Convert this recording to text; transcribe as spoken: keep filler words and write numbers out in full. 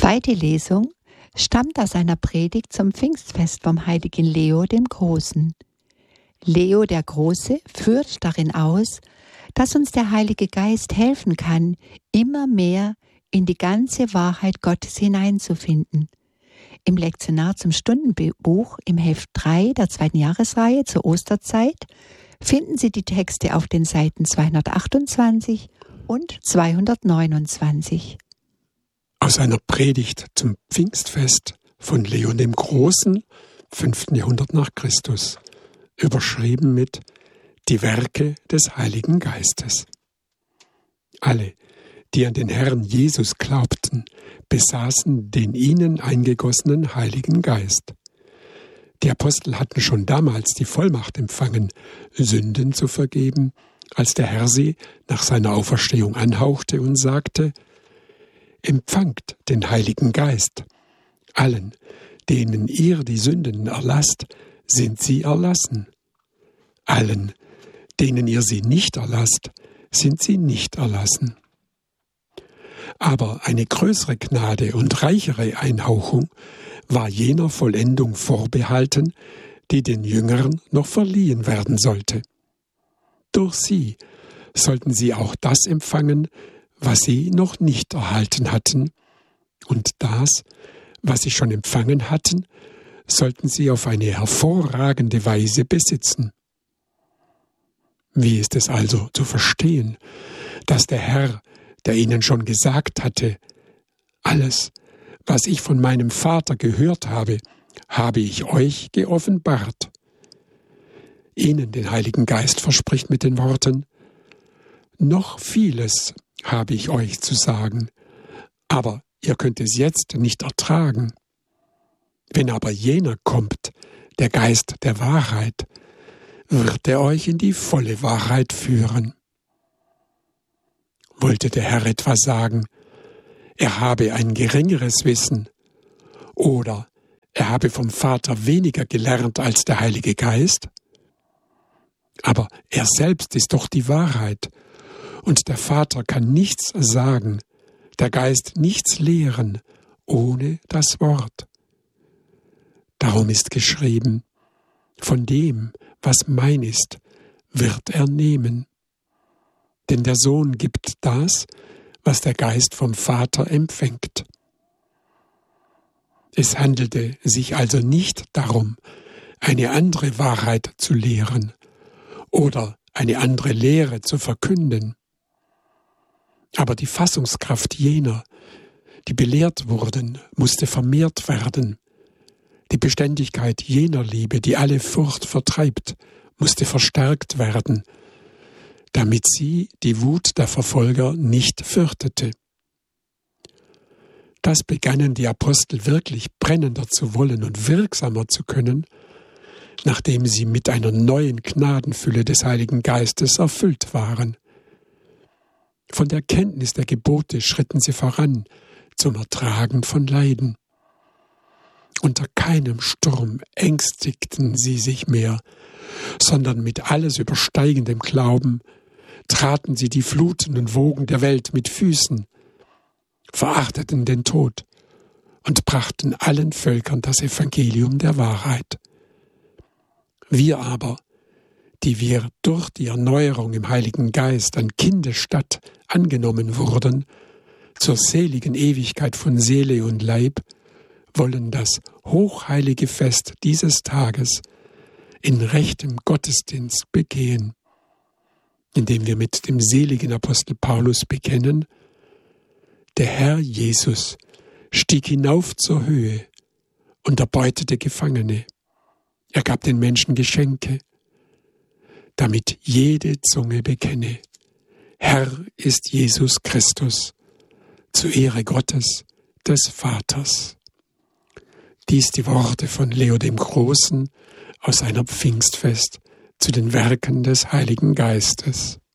Zweite Lesung stammt aus einer Predigt zum Pfingstfest vom heiligen Leo dem Großen. Leo der Große führt darin aus, dass uns der Heilige Geist helfen kann, immer mehr in die ganze Wahrheit Gottes hineinzufinden. Im Lektionar zum Stundenbuch im Heft drei der zweiten Jahresreihe zur Osterzeit finden Sie die Texte auf den Seiten zweihundertachtundzwanzig und zweihundertneunundzwanzig. Aus einer Predigt zum Pfingstfest von Leo dem Großen, fünften Jahrhundert nach Christus, überschrieben mit Die Werke des Heiligen Geistes. Alle, die an den Herrn Jesus glaubten, besaßen den ihnen eingegossenen Heiligen Geist. Die Apostel hatten schon damals die Vollmacht empfangen, Sünden zu vergeben, als der Herr sie nach seiner Auferstehung anhauchte und sagte: Empfangt den Heiligen Geist. Allen, denen ihr die Sünden erlasst, sind sie erlassen. Allen, denen ihr sie nicht erlasst, sind sie nicht erlassen. Aber eine größere Gnade und reichere Einhauchung war jener Vollendung vorbehalten, die den Jüngern noch verliehen werden sollte. Durch sie sollten sie auch das empfangen, was sie noch nicht erhalten hatten, und das, was sie schon empfangen hatten, sollten sie auf eine hervorragende Weise besitzen. Wie ist es also zu verstehen, dass der Herr, der ihnen schon gesagt hatte: Alles, was ich von meinem Vater gehört habe, habe ich euch geoffenbart, ihnen den Heiligen Geist verspricht mit den Worten: Noch vieles habe ich euch zu sagen, aber ihr könnt es jetzt nicht ertragen. Wenn aber jener kommt, der Geist der Wahrheit, wird er euch in die volle Wahrheit führen. Wollte der Herr etwa sagen, er habe ein geringeres Wissen, oder er habe vom Vater weniger gelernt als der Heilige Geist? Aber er selbst ist doch die Wahrheit, und der Vater kann nichts sagen, der Geist nichts lehren, ohne das Wort. Darum ist geschrieben: Von dem, was mein ist, wird er nehmen. Denn der Sohn gibt das, was der Geist vom Vater empfängt. Es handelte sich also nicht darum, eine andere Wahrheit zu lehren oder eine andere Lehre zu verkünden. Aber die Fassungskraft jener, die belehrt wurden, musste vermehrt werden. Die Beständigkeit jener Liebe, die alle Furcht vertreibt, musste verstärkt werden, damit sie die Wut der Verfolger nicht fürchtete. Das begannen die Apostel wirklich brennender zu wollen und wirksamer zu können, nachdem sie mit einer neuen Gnadenfülle des Heiligen Geistes erfüllt waren. Von der Kenntnis der Gebote schritten sie voran zum Ertragen von Leiden. Unter keinem Sturm ängstigten sie sich mehr, sondern mit alles übersteigendem Glauben traten sie die flutenden Wogen der Welt mit Füßen, verachteten den Tod und brachten allen Völkern das Evangelium der Wahrheit. Wir aber, die wir durch die Erneuerung im Heiligen Geist an Kindesstatt angenommen wurden, zur seligen Ewigkeit von Seele und Leib, wollen das hochheilige Fest dieses Tages in rechtem Gottesdienst begehen, indem wir mit dem seligen Apostel Paulus bekennen: Der Herr Jesus stieg hinauf zur Höhe und erbeutete Gefangene. Er gab den Menschen Geschenke, damit jede Zunge bekenne: Herr ist Jesus Christus, zu Ehre Gottes, des Vaters. Dies die Worte von Leo dem Großen aus seiner Pfingstfest zu den Werken des Heiligen Geistes.